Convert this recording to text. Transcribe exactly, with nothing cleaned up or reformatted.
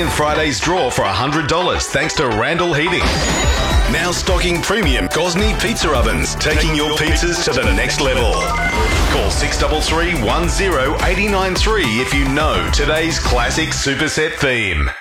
in Friday's draw for one hundred dollars thanks to Randall Heating. Now stocking premium Gosney pizza ovens, taking your pizzas to the next level. Call six three three, one zero, eight nine three if you know today's classic superset theme.